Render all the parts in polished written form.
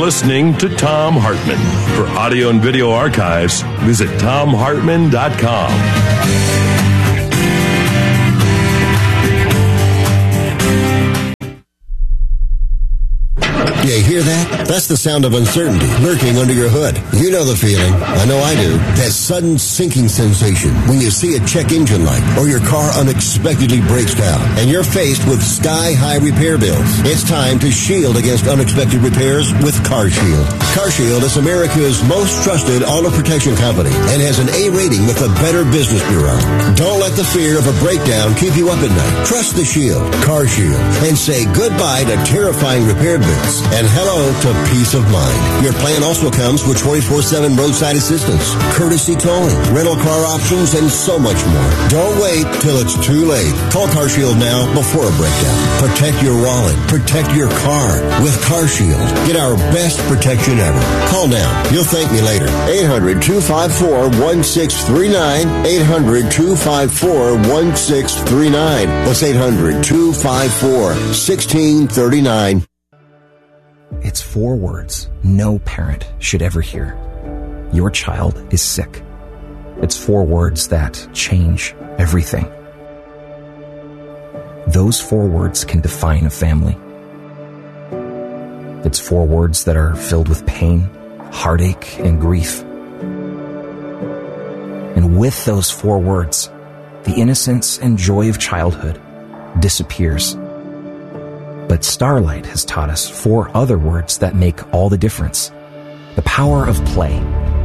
listening to Thom Hartmann. For audio and video archives, visit thomhartmann.com. You hear that? That's the sound of uncertainty lurking under your hood. You know the feeling. I know I do. That sudden sinking sensation when you see a check engine light or your car unexpectedly breaks down and you're faced with sky-high repair bills. It's time to shield against unexpected repairs with CarShield. CarShield is America's most trusted auto protection company and has an A rating with the Better Business Bureau. Don't let the fear of a breakdown keep you up at night. Trust the Shield, CarShield, and say goodbye to terrifying repair bills and hello to peace of mind. Your plan also comes with 24/7 roadside assistance, courtesy towing, rental car options, and so much more. Don't wait till it's too late. Call CarShield now before a breakdown. Protect your wallet. Protect your car with CarShield. Get our best protection ever. Call now. You'll thank me later. 800-254-1639. 800-254-1639. That's 800-254-1639. It's 4 words no parent should ever hear. Your child is sick. It's 4 words that change everything. Those 4 words can define a family. It's 4 words that are filled with pain, heartache, and grief. And with those 4 words, the innocence and joy of childhood disappears. But Starlight has taught us 4 other words that make all the difference. The power of play.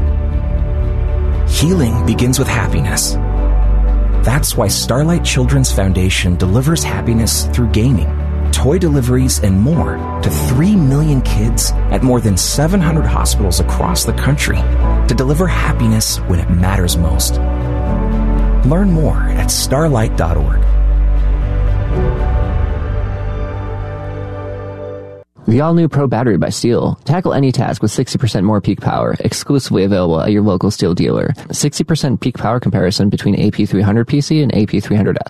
Healing begins with happiness. That's why Starlight Children's Foundation delivers happiness through gaming, toy deliveries, and more to 3 million kids at more than 700 hospitals across the country to deliver happiness when it matters most. Learn more at starlight.org. The all-new Pro Battery by STIHL. Tackle any task with 60% more peak power. Exclusively available at your local STIHL dealer. 60% peak power comparison between AP300 PC and AP300F.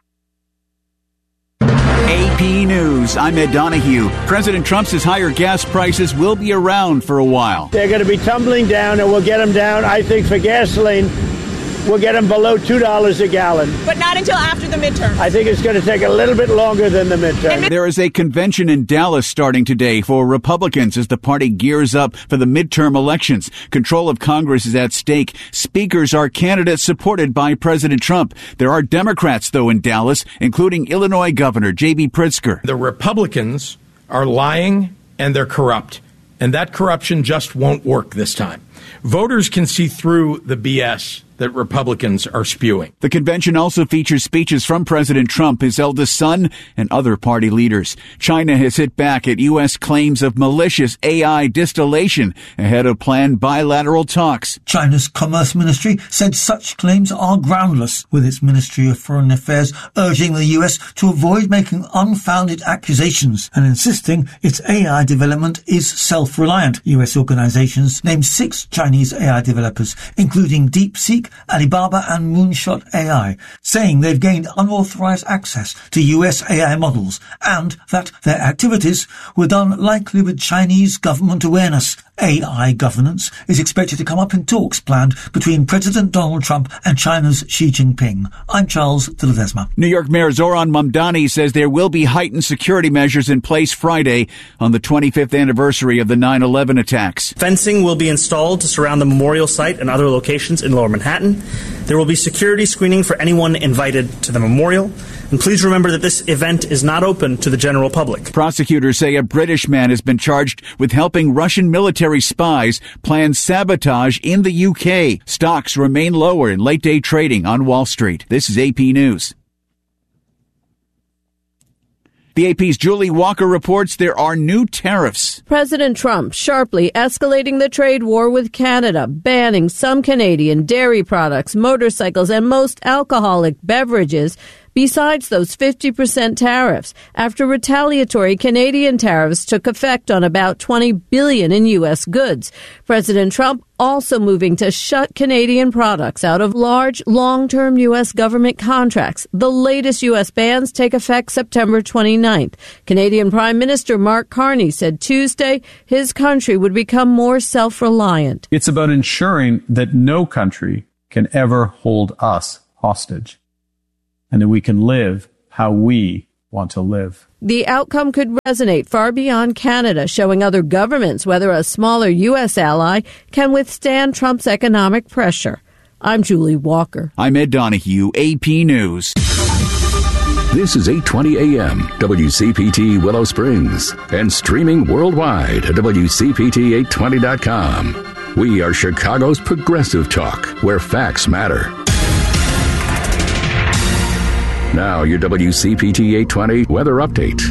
AP News, I'm Ed Donahue. President Trump says higher gas prices will be around for a while. They're going to be tumbling down, and we'll get them down, I think, for gasoline. We'll get them below $2 a gallon. But not until after the midterm. I think it's going to take a little bit longer than the midterm. There is a convention in Dallas starting today for Republicans as the party gears up for the midterm elections. Control of Congress is at stake. Speakers are candidates supported by President Trump. There are Democrats, though, in Dallas, including Illinois Governor J.B. Pritzker. The Republicans are lying and they're corrupt. And that corruption just won't work this time. Voters can see through the BS that Republicans are spewing. The convention also features speeches from President Trump, his eldest son, and other party leaders. China has hit back at U.S. claims of malicious AI distillation ahead of planned bilateral talks. China's Commerce Ministry said such claims are groundless, with its Ministry of Foreign Affairs urging the U.S. to avoid making unfounded accusations and insisting its AI development is self-reliant. U.S. organizations named 6 Chinese AI developers, including DeepSeek, Alibaba and Moonshot AI, saying they've gained unauthorized access to US AI models and that their activities were done likely with Chinese government awareness. AI governance is expected to come up in talks planned between President Donald Trump and China's Xi Jinping. I'm Charles de Ledesma. New York Mayor Zoran Mamdani says there will be heightened security measures in place Friday on the 25th anniversary of the 9/11 attacks. Fencing will be installed to surround the memorial site and other locations in Lower Manhattan. There will be security screening for anyone invited to the memorial. And please remember that this event is not open to the general public. Prosecutors say a British man has been charged with helping Russian military spies plan sabotage in the UK. Stocks remain lower in late-day trading on Wall Street. This is AP News. The AP's Julie Walker reports there are new tariffs. President Trump sharply escalating the trade war with Canada, banning some Canadian dairy products, motorcycles, and most alcoholic beverages besides those 50% tariffs, after retaliatory Canadian tariffs took effect on about $20 billion in U.S. goods. President Trump also moving to shut Canadian products out of large, long-term U.S. government contracts. The latest U.S. bans take effect September 29th. Canadian Prime Minister Mark Carney said Tuesday his country would become more self-reliant. It's about ensuring that no country can ever hold us hostage and that we can live how we want to live. The outcome could resonate far beyond Canada, showing other governments whether a smaller U.S. ally can withstand Trump's economic pressure. I'm Julie Walker. I'm Ed Donahue, AP News. This is 820 AM, WCPT Willow Springs, and streaming worldwide at WCPT820.com. We are Chicago's progressive talk, where facts matter. Now, your WCPT 820 weather update.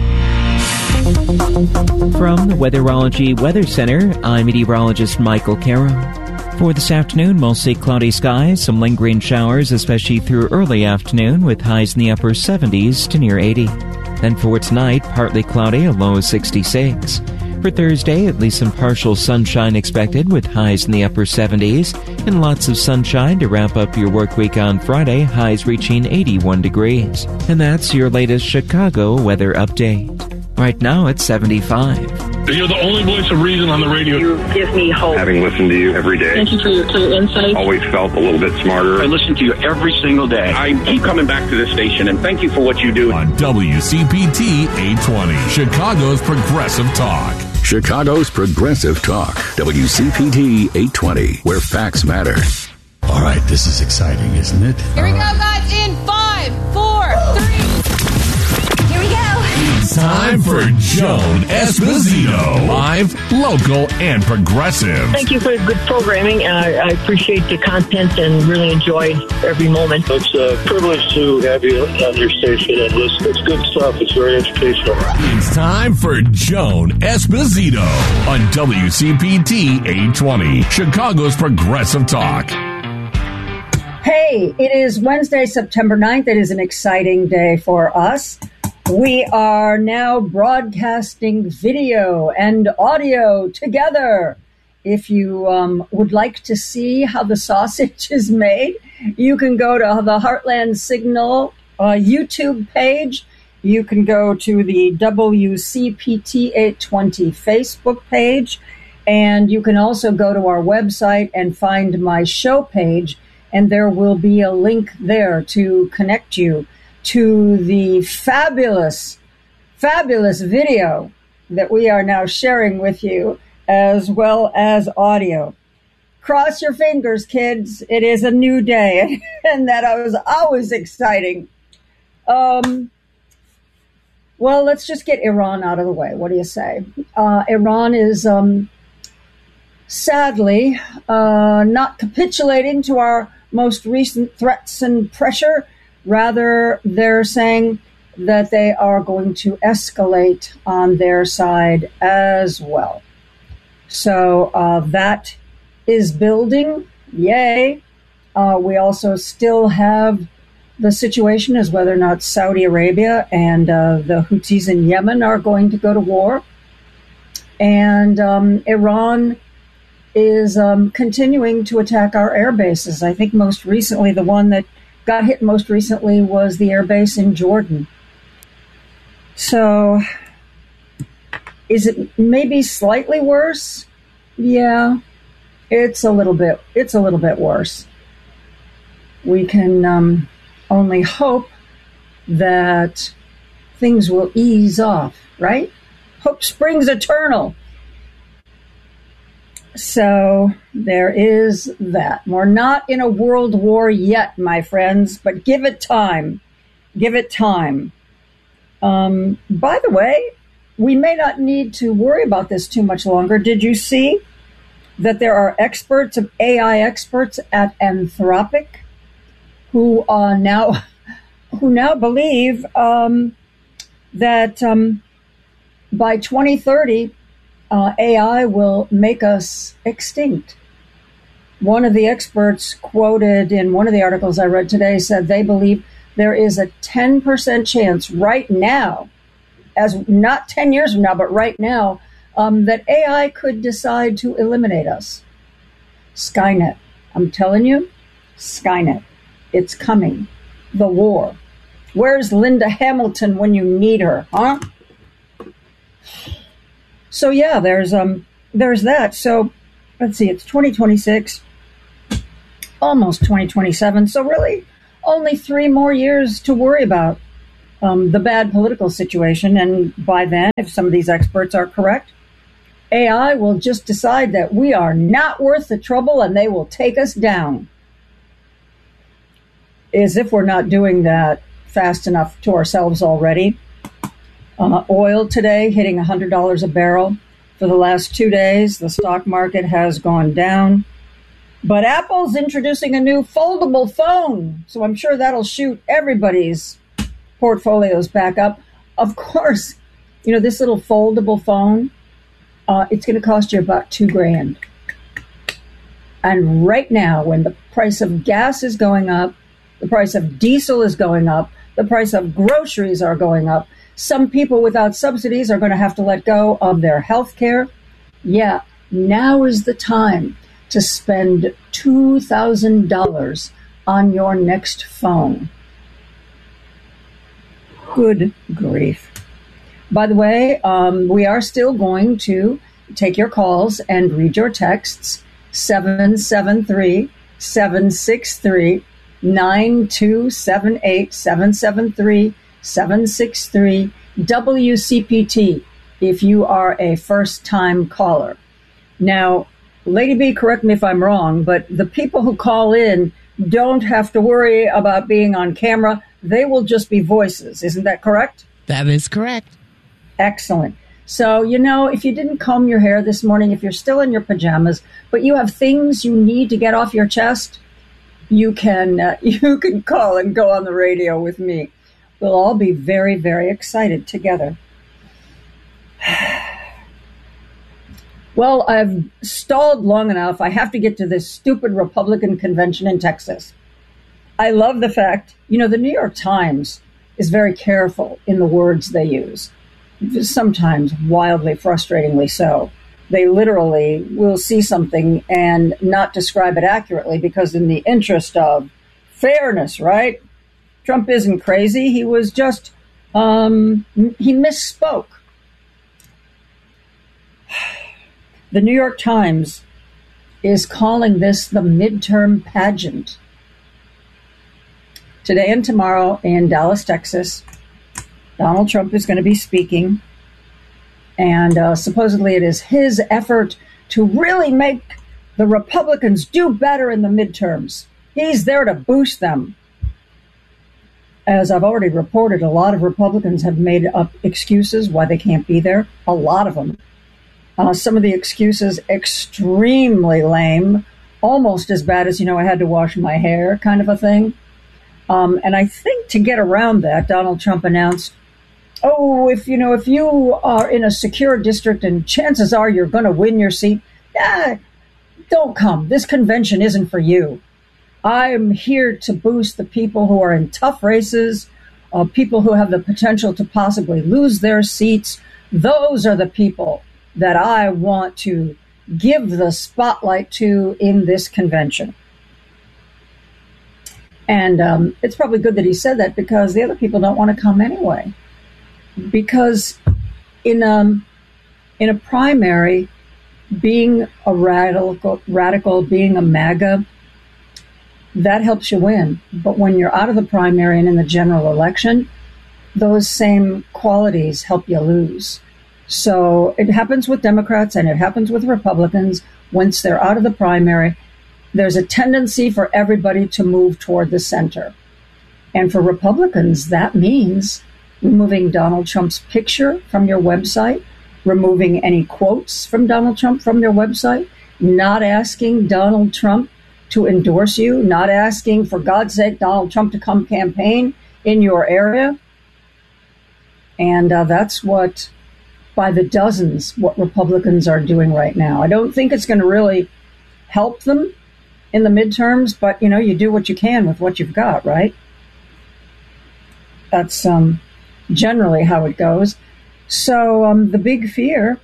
From the Weatherology Weather Center, I'm meteorologist Michael Carroll. For this afternoon, mostly cloudy skies, some lingering showers, especially through early afternoon, with highs in the upper 70s to near 80. Then for tonight, partly cloudy, a low of 66. For Thursday, at least some partial sunshine expected with highs in the upper 70s, and lots of sunshine to wrap up your work week on Friday, highs reaching 81 degrees. And that's your latest Chicago weather update. Right now it's 75. You're the only voice of reason on the radio. You give me hope. Having listened to you every day. Thank you for your clear insight. Always felt a little bit smarter. I listen to you every single day. I keep coming back to this station, and thank you for what you do. On WCPT 820, Chicago's Progressive Talk. Chicago's Progressive Talk, WCPT 820, where facts matter. All right, this is exciting, isn't it? Here we go, guys, in 5, 4, 3. Here we go. It's time for Joan Esposito. Live, local, and progressive. Thank you for good programming. I appreciate the content and really enjoyed every moment. It's a privilege to have you on your station and listen. It's good stuff. It's very educational. It's time for Joan Esposito on WCPT 820, Chicago's Progressive Talk. Hey, it is Wednesday, September 9th. It is an exciting day for us. We are now broadcasting video and audio together. If you would like to see how the sausage is made, you can go to the Heartland Signal YouTube page. You can go to the WCPT 820 Facebook page. And you can also go to our website and find my show page. And there will be a link there to connect you to the fabulous video that we are now sharing with you, as well as audio. Cross your fingers, kids. It is a new day, and that was always exciting. Well, let's just get Iran out of the way. What do you say? Iran is sadly not capitulating to our most recent threats and pressure. Rather, they're saying that they are going to escalate on their side as well. So that is building. Yay. We also still have the situation as whether or not Saudi Arabia and the Houthis in Yemen are going to go to war. And Iran is continuing to attack our air bases. I think most recently, the one that got hit most recently was the air base in Jordan. So, is it maybe slightly worse? Yeah, it's a little bit worse. We can only hope that things will ease off, right? Hope springs eternal. So there is that. We're not in a world war yet, my friends, but give it time. Give it time. By the way, we may not need to worry about this too much longer. Did you see that there are experts, AI experts at Anthropic, who now believe that by 2030, AI will make us extinct. One of the experts quoted in one of the articles I read today said they believe there is a 10% chance right now, as not 10 years from now, but right now, that AI could decide to eliminate us. Skynet. I'm telling you, Skynet. It's coming. The war. Where's Linda Hamilton when you need her, huh? So yeah, there's that. So let's see, it's 2026, almost 2027. So really, only 3 more years to worry about the bad political situation. And by then, if some of these experts are correct, AI will just decide that we are not worth the trouble and they will take us down. As if we're not doing that fast enough to ourselves already. Oil today hitting $100 a barrel. For the last 2 days, the stock market has gone down. But Apple's introducing a new foldable phone, so I'm sure that'll shoot everybody's portfolios back up. Of course, this little foldable phone, it's going to cost you about $2,000. And right now, when the price of gas is going up, the price of diesel is going up, the price of groceries are going up, some people without subsidies are going to have to let go of their health care. Yeah, now is the time to spend $2,000 on your next phone. Good grief. By the way, we are still going to take your calls and read your texts. 773-763-9278, 773-763 WCPT if you are a first-time caller. Now, Lady B, correct me if I'm wrong, but the people who call in don't have to worry about being on camera. They will just be voices. Isn't that correct? That is correct. Excellent. So, if you didn't comb your hair this morning, if you're still in your pajamas, but you have things you need to get off your chest, you can call and go on the radio with me. We'll all be very, very excited together. Well, I've stalled long enough. I have to get to this stupid Republican convention in Texas. I love the fact, the New York Times is very careful in the words they use. Sometimes wildly, frustratingly so. They literally will see something and not describe it accurately because in the interest of fairness, right? Trump isn't crazy. He was just, he misspoke. The New York Times is calling this the midterm pageant. Today and tomorrow in Dallas, Texas, Donald Trump is going to be speaking. And supposedly it is his effort to really make the Republicans do better in the midterms. He's there to boost them. As I've already reported, a lot of Republicans have made up excuses why they can't be there. A lot of them. Some of the excuses extremely lame, almost as bad as, I had to wash my hair kind of a thing. And I think to get around that, Donald Trump announced, if you are in a secure district and chances are you're going to win your seat, don't come. This convention isn't for you. I'm here to boost the people who are in tough races, people who have the potential to possibly lose their seats. Those are the people that I want to give the spotlight to in this convention. And it's probably good that he said that because the other people don't want to come anyway. Because in a primary, being a radical, being a MAGA, that helps you win. But when you're out of the primary and in the general election, those same qualities help you lose. So it happens with Democrats and it happens with Republicans. Once they're out of the primary, there's a tendency for everybody to move toward the center. And for Republicans, that means removing Donald Trump's picture from your website, removing any quotes from Donald Trump from their website, not asking Donald Trump to endorse you, not asking, for God's sake, Donald Trump to come campaign in your area. And that's what, by the dozens, what Republicans are doing right now. I don't think it's going to really help them in the midterms, but, you do what you can with what you've got, right? That's generally how it goes. So the big fear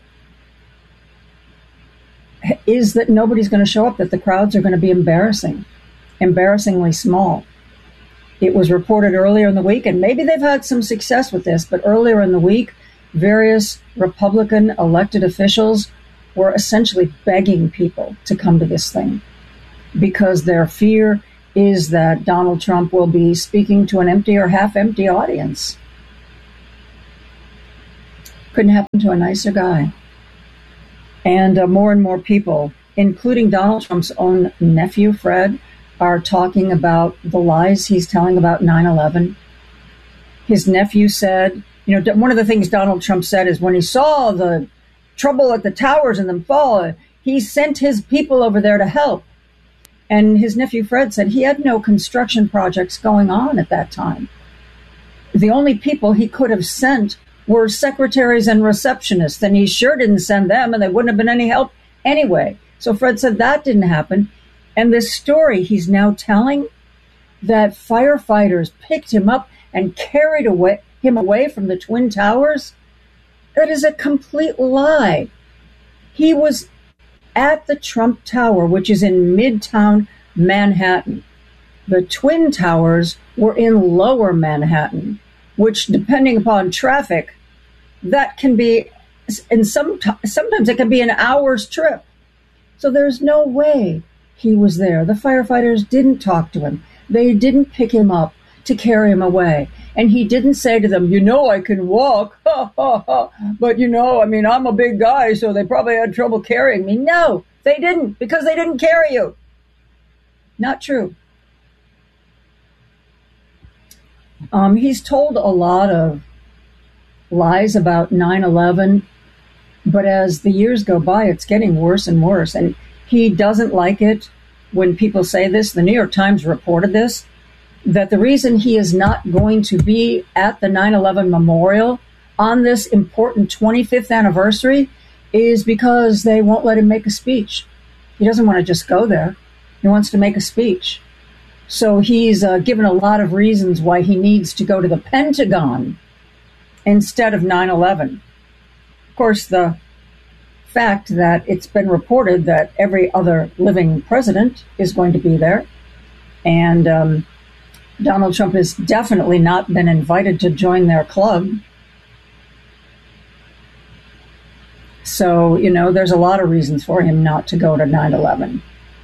is that nobody's going to show up, that the crowds are going to be embarrassingly small. It was reported earlier in the week, and maybe they've had some success with this, but earlier in the week, various Republican elected officials were essentially begging people to come to this thing because their fear is that Donald Trump will be speaking to an empty or half-empty audience. Couldn't happen to a nicer guy. And more and more people, including Donald Trump's own nephew, Fred, are talking about the lies he's telling about 9/11. His nephew said, one of the things Donald Trump said is when he saw the trouble at the towers and them fall, he sent his people over there to help. And his nephew Fred said he had no construction projects going on at that time. The only people he could have sent were secretaries and receptionists, and he sure didn't send them, and they wouldn't have been any help anyway. So Fred said that didn't happen. And this story he's now telling, that firefighters picked him up and carried him away from the Twin Towers, that is a complete lie. He was at the Trump Tower, which is in Midtown Manhattan. The Twin Towers were in Lower Manhattan, which, depending upon traffic, that can be, and sometimes it can be an hour's trip. So there's no way he was there. The firefighters didn't talk to him. They didn't pick him up to carry him away. And he didn't say to them, I can walk, but I'm a big guy, so they probably had trouble carrying me. No, they didn't, because they didn't carry you. Not true. He's told a lot of lies about 9/11, but as the years go by, it's getting worse and worse. And he doesn't like it when people say this. The New York Times reported this, that the reason he is not going to be at the 9/11 memorial on this important 25th anniversary is because they won't let him make a speech. He doesn't want to just go there. He wants to make a speech. So he's given a lot of reasons why he needs to go to the Pentagon instead of 9/11. Of course, the fact that it's been reported that every other living president is going to be there, and Donald Trump has definitely not been invited to join their club. So, there's a lot of reasons for him not to go to 9/11.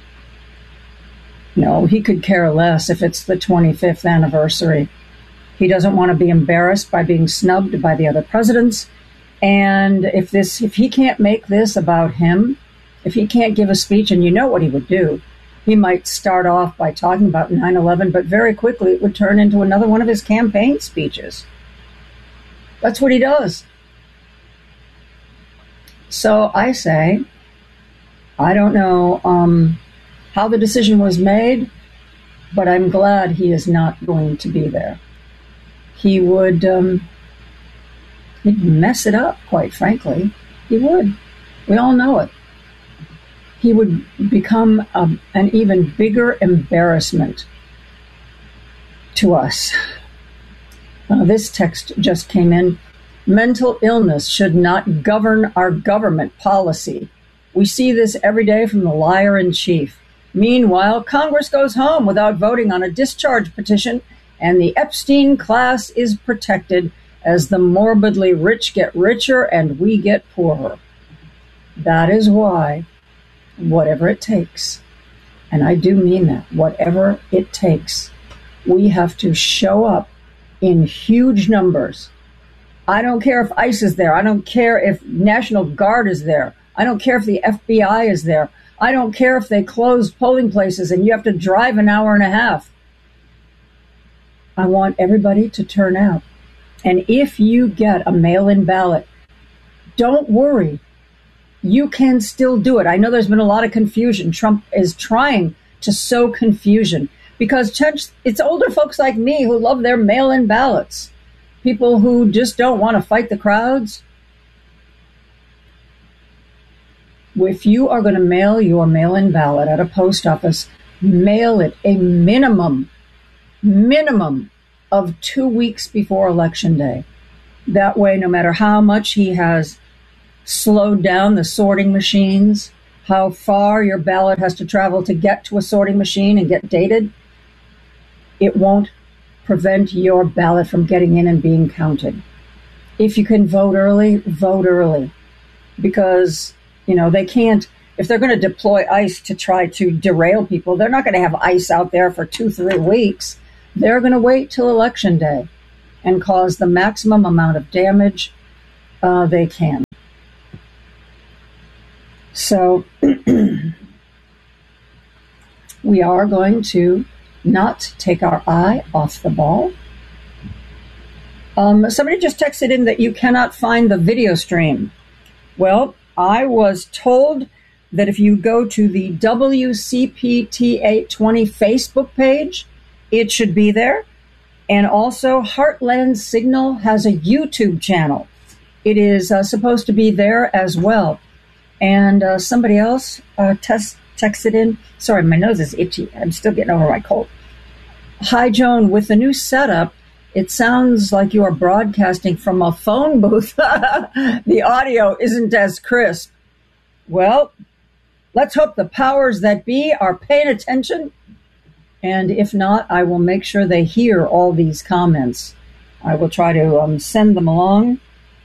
He could care less if it's the 25th anniversary. He doesn't want to be embarrassed by being snubbed by the other presidents. And if he can't make this about him, if he can't give a speech, and you know what he would do, he might start off by talking about 9/11, but very quickly it would turn into another one of his campaign speeches. That's what he does. So I say, I don't know how the decision was made, but I'm glad he is not going to be there. He would he'd mess it up, quite frankly. He would. We all know it. He would become an even bigger embarrassment to us. This text just came in. Mental illness should not govern our government policy. We see this every day from the liar-in-chief. Meanwhile, Congress goes home without voting on a discharge petition, and the Epstein class is protected as the morbidly rich get richer and we get poorer. That is why, whatever it takes, and I do mean that, whatever it takes, we have to show up in huge numbers. I don't care if ICE is there. I don't care if National Guard is there. I don't care if the FBI is there. I don't care if they closed polling places and you have to drive an hour and a half. I want everybody to turn out. And if you get a mail-in ballot, don't worry. You can still do it. I know there's been a lot of confusion. Trump is trying to sow confusion because it's older folks like me who love their mail-in ballots. People who just don't want to fight the crowds. If you are going to mail your mail-in ballot at a post office, mail it a minimum of 2 weeks before Election Day. That way, no matter how much he has slowed down the sorting machines, how far your ballot has to travel to get to a sorting machine and get dated, it won't prevent your ballot from getting in and being counted. If you can vote early, vote early. Because, they can't, if they're going to deploy ICE to try to derail people, they're not going to have ICE out there for 2-3 weeks. They're going to wait till Election Day and cause the maximum amount of damage they can. So we are going to not take our eye off the ball. Somebody just texted in that you cannot find the video stream. Well, I was told that if you go to the WCPT 820 Facebook page, it should be there. And also, Heartland Signal has a YouTube channel. It is supposed to be there as well. And somebody else texted in. Sorry, my nose is itchy. I'm still getting over my cold. Hi, Joan. With the new setup, it sounds like you are broadcasting from a phone booth. The audio isn't as crisp. Well, let's hope the powers that be are paying attention. And if not, I will make sure they hear all these comments. I will try to send them along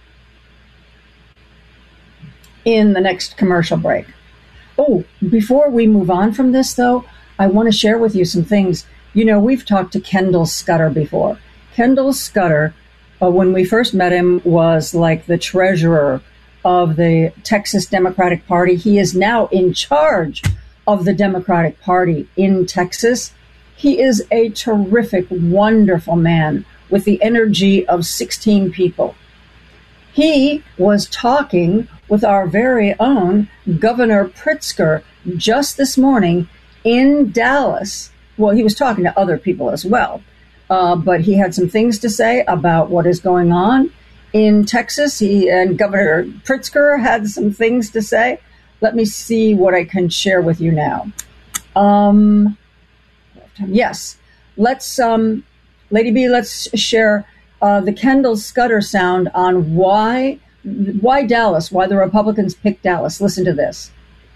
in the next commercial break. Oh, before we move on from this, though, I want to share with you some things. We've talked to Kendall Scudder before. Kendall Scudder, when we first met him, was like the treasurer of the Texas Democratic Party. He is now in charge of the Democratic Party in Texas. He is a terrific, wonderful man with the energy of 16 people. He was talking with our very own Governor Pritzker just this morning in Dallas. Well, he was talking to other people as well, but he had some things to say about what is going on in Texas. And Governor Pritzker had some things to say. Let me see what I can share with you now. Yes, let's, Lady B, let's share the Kendall Scudder sound on why Dallas, why the Republicans picked Dallas. Listen to this.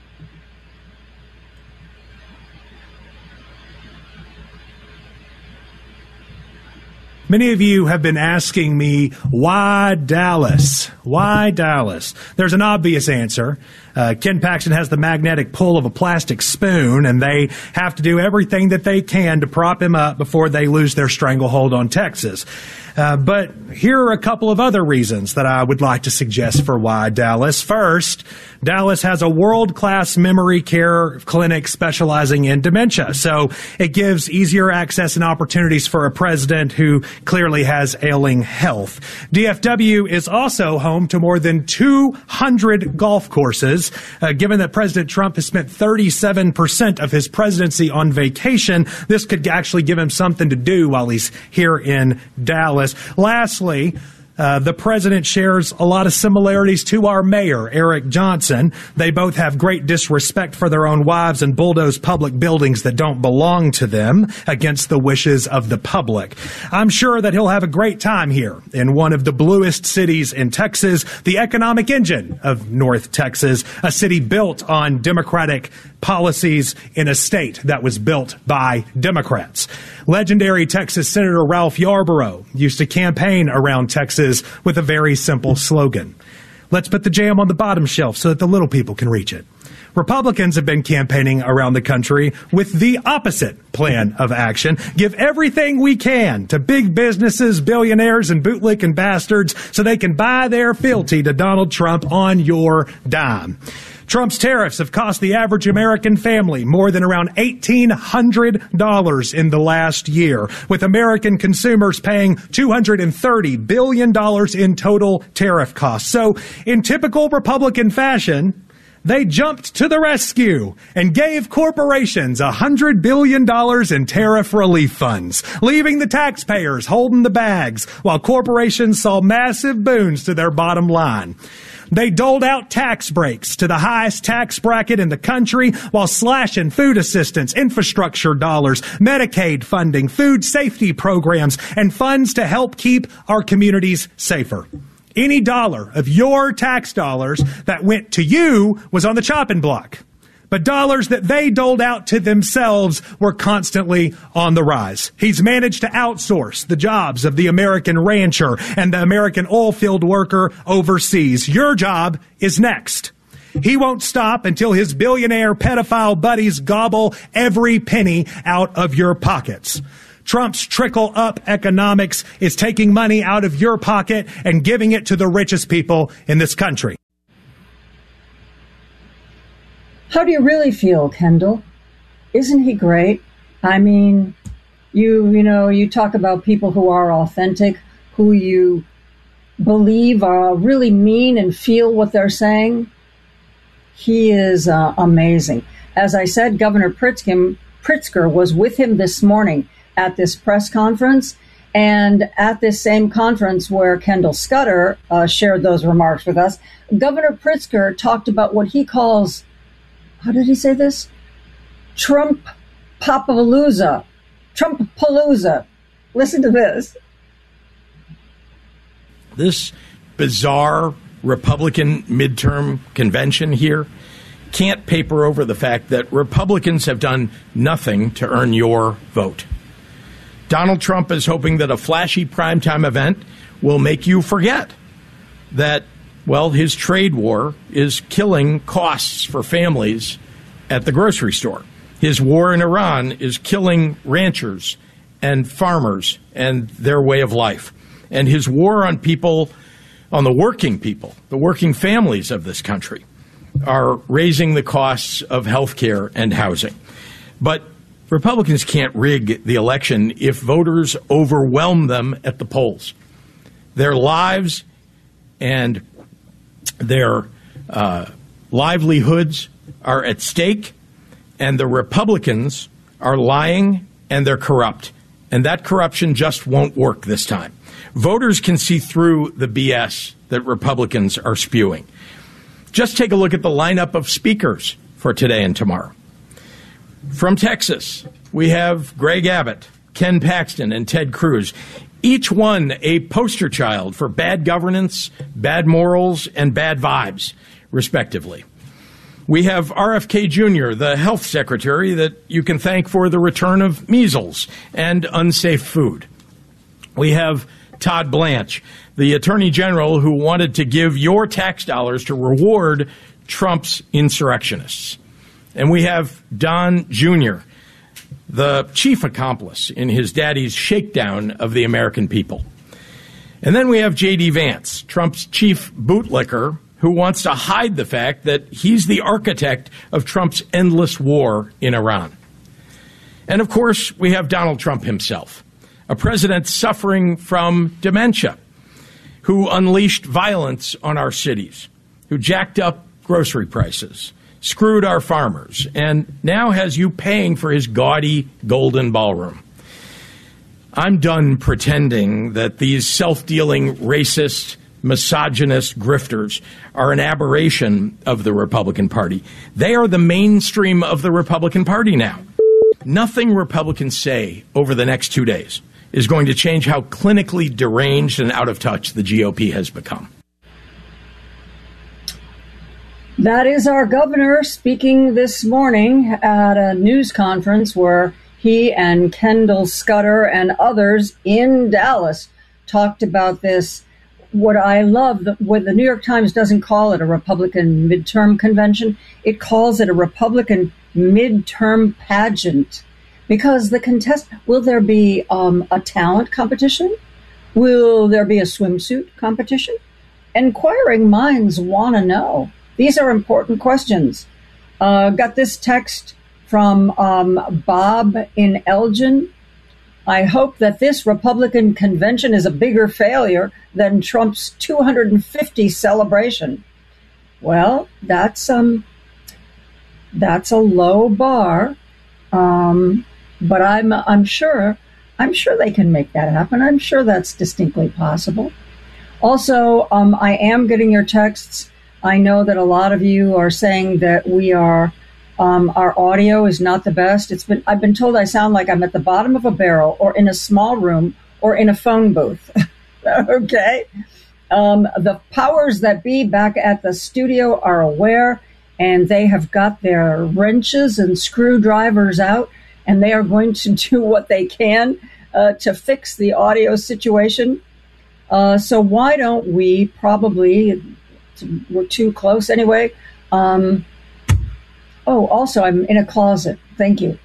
Many of you have been asking me, why Dallas? Why Dallas? There's an obvious answer. Ken Paxton has the magnetic pull of a plastic spoon, and they have to do everything that they can to prop him up before they lose their stranglehold on Texas. But here are a couple of other reasons that I would like to suggest for why Dallas. First, Dallas has a world-class memory care clinic specializing in dementia. So it gives easier access and opportunities for a president who clearly has ailing health. DFW is also home to more than 200 golf courses. Given that President Trump has spent 37% of his presidency on vacation, this could actually give him something to do while he's here in Dallas. Lastly, the president shares a lot of similarities to our mayor, Eric Johnson. They both have great disrespect for their own wives and bulldoze public buildings that don't belong to them against the wishes of the public. I'm sure that he'll have a great time here in one of the bluest cities in Texas, the economic engine of North Texas, a city built on Democratic policies in a state that was built by Democrats. Legendary Texas Senator Ralph Yarborough used to campaign around Texas with a very simple slogan. Let's put the jam on the bottom shelf so that the little people can reach it. Republicans have been campaigning around the country with the opposite plan of action. Give everything we can to big businesses, billionaires, and bootlicking bastards so they can buy their fealty to Donald Trump on your dime. Trump's tariffs have cost the average American family more than around $1,800 in the last year, with American consumers paying $230 billion in total tariff costs. So, in typical Republican fashion, they jumped to the rescue and gave corporations $100 billion in tariff relief funds, leaving the taxpayers holding the bags while corporations saw massive boons to their bottom line. They doled out tax breaks to the highest tax bracket in the country while slashing food assistance, infrastructure dollars, Medicaid funding, food safety programs, and funds to help keep our communities safer. Any dollar of your tax dollars that went to you was on the chopping block. But dollars that they doled out to themselves were constantly on the rise. He's managed to outsource the jobs of the American rancher and the American oil field worker overseas. Your job is next. He won't stop until his billionaire pedophile buddies gobble every penny out of your pockets. Trump's trickle-up economics is taking money out of your pocket and giving it to the richest people in this country. How do you really feel, Kendall? Isn't he great? I mean, you talk about people who are authentic, who you believe are really mean and feel what they're saying. He is amazing. As I said, Governor Pritzker was with him this morning at this press conference, and at this same conference where Kendall Scudder shared those remarks with us, Governor Pritzker talked about what he calls, how did he say this? Trumpapalooza. Listen to this. This bizarre Republican midterm convention here can't paper over the fact that Republicans have done nothing to earn your vote. Donald Trump is hoping that a flashy primetime event will make you forget that, well, his trade war is killing costs for families at the grocery store. His war in Iran is killing ranchers and farmers and their way of life. And his war on people, on the working people, the working families of this country, are raising the costs of health care and housing. But Republicans can't rig the election if voters overwhelm them at the polls. Their lives and their livelihoods are at stake, and the Republicans are lying and they're corrupt. And that corruption just won't work this time. Voters can see through the BS that Republicans are spewing. Just take a look at the lineup of speakers for today and tomorrow. From Texas, we have Greg Abbott, Ken Paxton, and Ted Cruz, each one a poster child for bad governance, bad morals, and bad vibes, respectively. We have RFK Jr., the health secretary that you can thank for the return of measles and unsafe food. We have Todd Blanche, the attorney general who wanted to give your tax dollars to reward Trump's insurrectionists. And we have Don Jr., the chief accomplice in his daddy's shakedown of the American people. And then we have J.D. Vance, Trump's chief bootlicker, who wants to hide the fact that he's the architect of Trump's endless war in Iran. And, of course, we have Donald Trump himself, a president suffering from dementia, who unleashed violence on our cities, who jacked up grocery prices, screwed our farmers, and now has you paying for his gaudy golden ballroom. I'm done pretending that these self-dealing racist, misogynist grifters are an aberration of the Republican Party. They are the mainstream of the Republican Party now. Nothing Republicans say over the next 2 days is going to change how clinically deranged and out of touch the GOP has become. That is our governor speaking this morning at a news conference where he and Kendall Scudder and others in Dallas talked about this. What I love, what the New York Times doesn't call it a Republican midterm convention, it calls it a Republican midterm pageant. Because will there be a talent competition? Will there be a swimsuit competition? Inquiring minds want to know. These are important questions. Got this text from Bob in Elgin. I hope that this Republican convention is a bigger failure than Trump's 250 celebration. Well, that's a low bar, but I'm sure they can make that happen. I'm sure that's distinctly possible. Also, I am getting your texts I know that a lot of you are saying that we are, our audio is not the best. I've been told I sound like I'm at the bottom of a barrel or in a small room or in a phone booth. Okay. The powers that be back at the studio are aware, and they have got their wrenches and screwdrivers out, and they are going to do what they can to fix the audio situation. So why don't we we're too close anyway. Also, I'm in a closet. Thank you.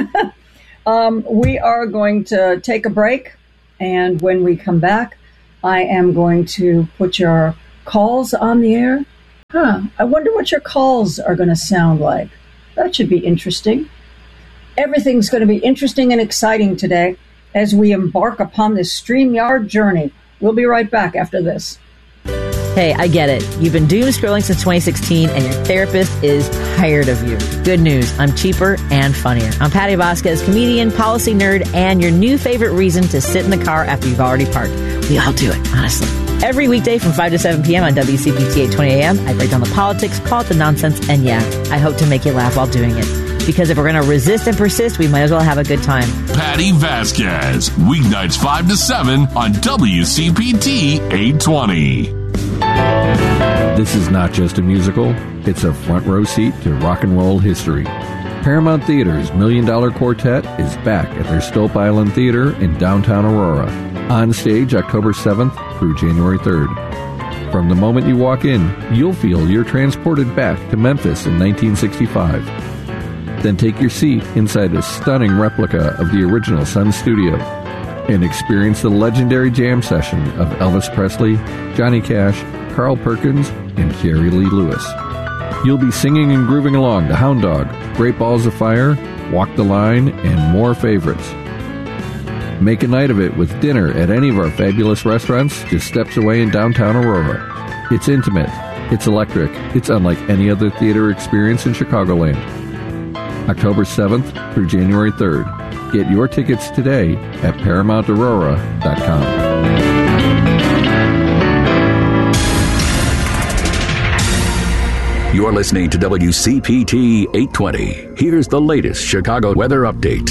We are going to take a break, and when we come back, I am going to put your calls on the air. I wonder what your calls are going to sound like. That should be interesting. Everything's going to be interesting and exciting today as we embark upon this StreamYard journey. We'll be right back after this. Hey, I get it. You've been doom scrolling since 2016 and your therapist is tired of you. Good news. I'm cheaper and funnier. I'm Patty Vasquez, comedian, policy nerd, and your new favorite reason to sit in the car after you've already parked. We all do it, honestly. Every weekday from 5 to 7 p.m. on WCPT 820 AM, I break down the politics, call it the nonsense, and yeah, I hope to make you laugh while doing it. Because if we're going to resist and persist, we might as well have a good time. Patty Vasquez, weeknights 5 to 7 on WCPT 820. This is not just a musical, it's a front row seat to rock and roll history. Paramount Theater's $1 Million Quartet is back at their Stope Island Theater in downtown Aurora. On stage October 7th through January 3rd. From the moment you walk in, you'll feel you're transported back to Memphis in 1965. Then take your seat inside a stunning replica of the original Sun Studio and experience the legendary jam session of Elvis Presley, Johnny Cash, Carl Perkins, and Jerry Lee Lewis. You'll be singing and grooving along to Hound Dog, Great Balls of Fire, Walk the Line, and more favorites. Make a night of it with dinner at any of our fabulous restaurants just steps away in downtown Aurora. It's intimate, it's electric, it's unlike any other theater experience in Chicagoland. October 7th through January 3rd. Get your tickets today at ParamountAurora.com. You're listening to WCPT 820. Here's the latest Chicago weather update.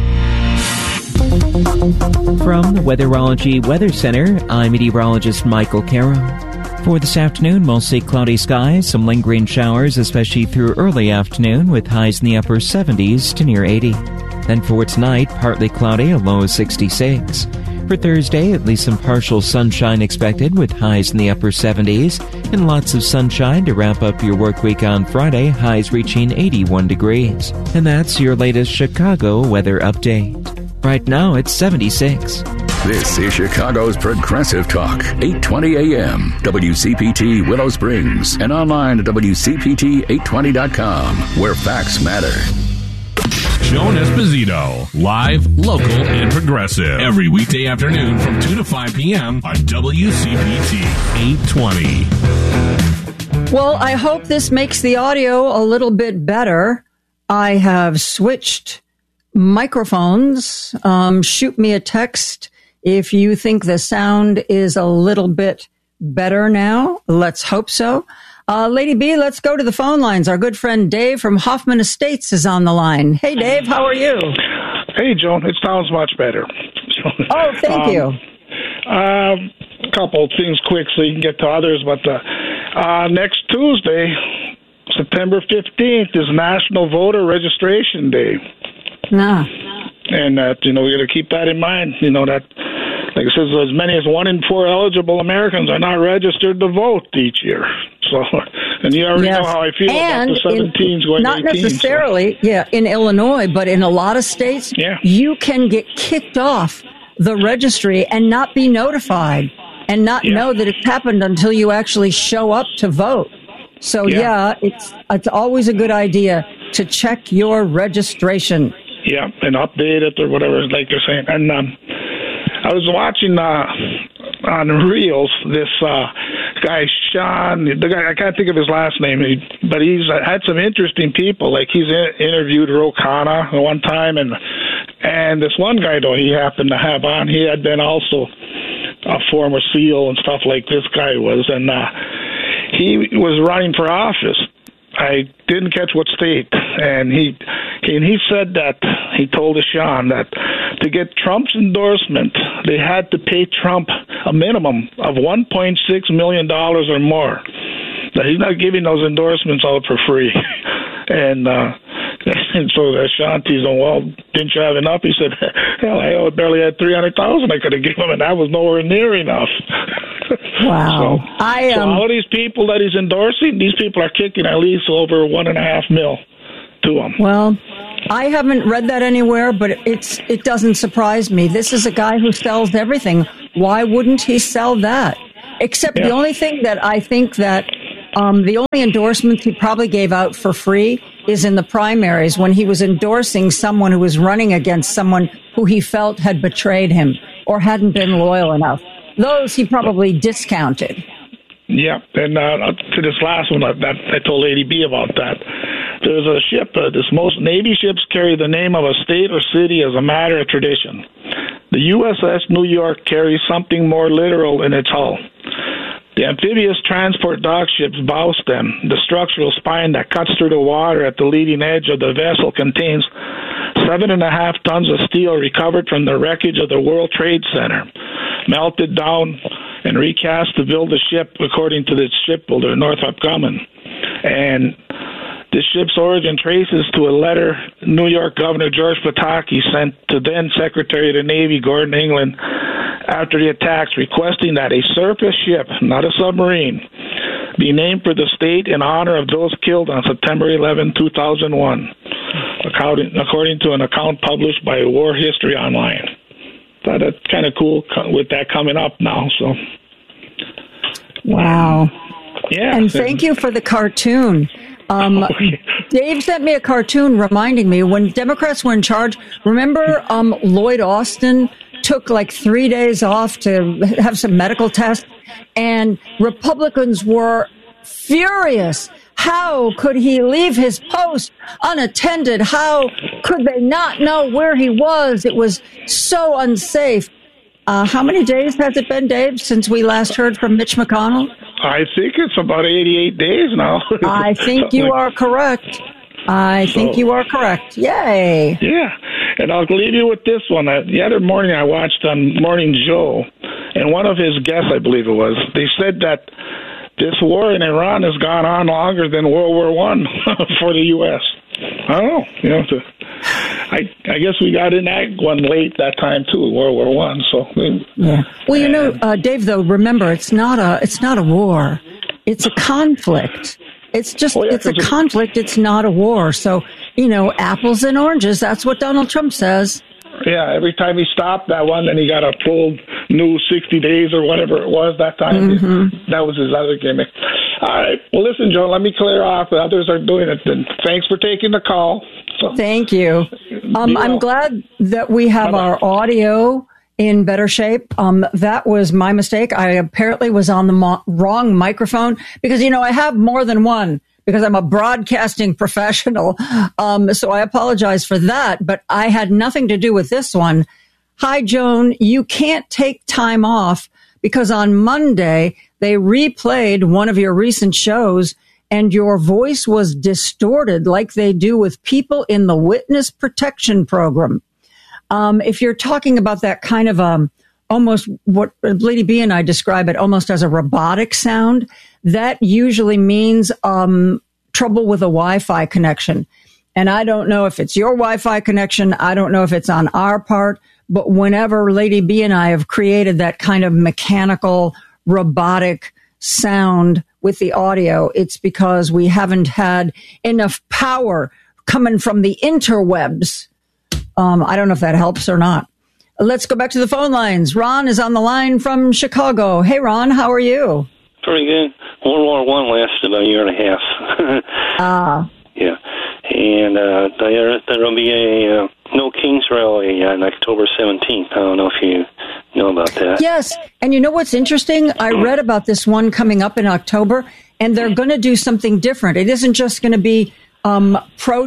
From the Weatherology Weather Center, I'm meteorologist Michael Carroll. For this afternoon, mostly cloudy skies, some lingering showers, especially through early afternoon, with highs in the upper 70s to near 80. Then for tonight, partly cloudy, a low of 66. For Thursday, at least some partial sunshine expected, with highs in the upper 70s, and lots of sunshine to wrap up your work week on Friday, highs reaching 81 degrees. And that's your latest Chicago weather update. Right now, it's 76. This is Chicago's Progressive Talk, 820 AM, WCPT Willow Springs, and online at WCPT820.com, where facts matter. Joan Esposito, live, local, and progressive. Every weekday afternoon from 2 to 5 p.m. on WCPT 820. Well, I hope this makes the audio a little bit better. I have switched microphones. Shoot me a text if you think the sound is a little bit better now. Let's hope so. Lady B, let's go to the phone lines. Our good friend Dave from Hoffman Estates is on the line. Hey, Dave, how are you? Hey, Joan, it sounds much better. Oh, thank you. A couple of things quick so you can get to others, but next Tuesday, September 15th, is National Voter Registration Day. Nah. And we got to keep that in mind, that, like I said, as many as 1 in 4 eligible Americans are not registered to vote each year. So, and you already know how I feel about the 17s going to 18s. Not necessarily, in Illinois, but in a lot of states, you can get kicked off the registry and not be notified and not know that it's happened until you actually show up to vote. So, it's always a good idea to check your registration. Yeah, and update it or whatever, like you're saying. And I was watching on Reels this guy, Sean, the guy, I can't think of his last name, but he's had some interesting people. Like he's interviewed Ro Khanna one time, and this one guy, though, he happened to have on, he had been also a former SEAL and stuff like this guy was. And he was running for office. I didn't catch what state, and he said that he told Sean that to get Trump's endorsement, they had to pay Trump a minimum of $1.6 million or more. That he's not giving those endorsements out for free, and so Sean teased him, well, didn't you have enough? He said, hell, I barely had $300,000 I could have given him, and that was nowhere near enough. Wow. So all of these people that he's endorsing, these people are kicking at least over $1.5 million to him. Well, I haven't read that anywhere, but it doesn't surprise me. This is a guy who sells everything. Why wouldn't he sell that? Except the only thing that I think that the only endorsements he probably gave out for free is in the primaries when he was endorsing someone who was running against someone who he felt had betrayed him or hadn't been loyal enough. Those he probably discounted. Yeah, and to this last one, I told Lady B about that. There's a ship, most Navy ships carry the name of a state or city as a matter of tradition. The USS New York carries something more literal in its hull. The amphibious transport dock ship's bow stem, the structural spine that cuts through the water at the leading edge of the vessel, contains 7.5 tons of steel recovered from the wreckage of the World Trade Center, melted down and recast to build the ship according to the shipbuilder, Northrop Grumman. And the ship's origin traces to a letter New York Governor George Pataki sent to then Secretary of the Navy Gordon England after the attacks, requesting that a surface ship, not a submarine, be named for the state in honor of those killed on September 11, 2001, according to an account published by War History Online. So that's kind of cool with that coming up now. So, wow. Yeah. And thank you for the cartoon. Dave sent me a cartoon reminding me when Democrats were in charge. Remember, Lloyd Austin took like 3 days off to have some medical tests, and Republicans were furious. How could he leave his post unattended? How could they not know where he was? It was so unsafe. How many days has it been, Dave, since we last heard from Mitch McConnell? I think it's about 88 days now. I think you are correct. I think you are correct. Yay. Yeah. And I'll leave you with this one. The other morning I watched on Morning Joe, and one of his guests, I believe it was, they said that this war in Iran has gone on longer than World War I for the U.S. I don't know. I guess we got in that one late that time too, World War I. So yeah. Well, Dave, though, remember it's not a war. It's a conflict. It's just it's a conflict. It's not a war. So apples and oranges. That's what Donald Trump says. Yeah, every time he stopped that one, then he got a full new 60 days or whatever it was that time. Mm-hmm. That was his other gimmick. All right. Well, listen, Joe, let me clear off. The others are doing it. Then thanks for taking the call. So, thank you. I'm glad that we have our audio in better shape. That was my mistake. I apparently was on the wrong microphone because, I have more than one because I'm a broadcasting professional. So I apologize for that, but I had nothing to do with this one. Hi, Joan. You can't take time off because on Monday they replayed one of your recent shows and your voice was distorted like they do with people in the witness protection program. If you're talking about that kind of almost what Lady B and I describe it almost as a robotic sound, that usually means trouble with a Wi-Fi connection. And I don't know if it's your Wi-Fi connection. I don't know if it's on our part. But whenever Lady B and I have created that kind of mechanical, robotic sound with the audio, it's because we haven't had enough power coming from the interwebs. I don't know if that helps or not. Let's go back to the phone lines. Ron is on the line from Chicago. Hey, Ron, how are you? Pretty good. World War I lasted a year and a half. Yeah. And there will be a No Kings rally on October 17th. I don't know if you know about that. Yes. And you know what's interesting? I read about this one coming up in October, and they're going to do something different. It isn't just going to be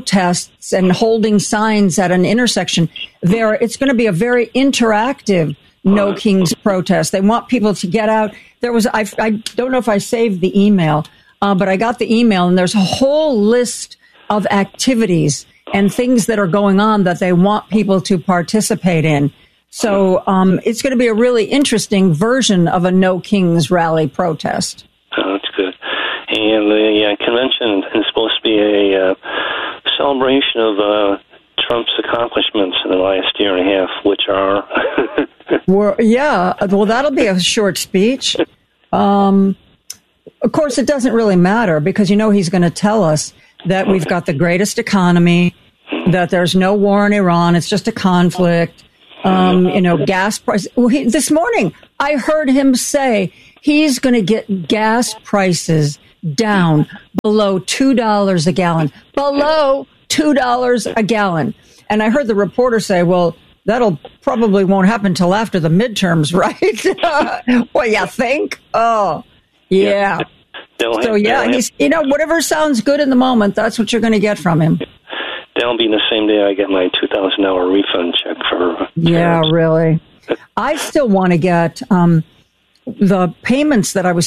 protests and holding signs at an intersection. It's going to be a very interactive No Kings protest. They want people to get out. There was, I don't know if I saved the email, but I got the email, and there's a whole list of activities and things that are going on that they want people to participate in. So it's going to be a really interesting version of a No Kings rally protest. Oh, that's good. And the convention is supposed to be a celebration of Trump's accomplishments in the last year and a half, which are... well, that'll be a short speech. Of course, it doesn't really matter because, he's going to tell us that we've got the greatest economy, that there's no war in Iran, it's just a conflict. Gas prices. Well, this morning, I heard him say he's going to get gas prices down below $2 a gallon. Below $2 a gallon. And I heard the reporter say, well, that'll probably won't happen till after the midterms, right? Well, you think? Oh, yeah. So, he's, whatever sounds good in the moment, that's what you're going to get from him. That'll be the same day I get my $2,000 refund check for... Yeah, really. I still want to get the payments that I was